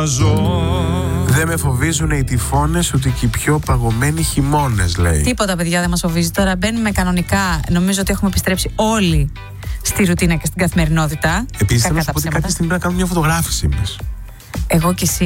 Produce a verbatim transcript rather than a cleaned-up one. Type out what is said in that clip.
Δεν με φοβίζουν οι τυφώνες ούτε και οι πιο παγωμένοι χειμώνες, λέει. Τίποτα, παιδιά, δεν μας φοβίζει. Τώρα μπαίνουμε κανονικά. Νομίζω ότι έχουμε επιστρέψει όλοι στη ρουτίνα και στην καθημερινότητα. Επίσης, θέλω να σου πω ότι κάποια στιγμή πρέπει να κάνουμε μια φωτογράφηση εμείς. Εγώ και εσύ.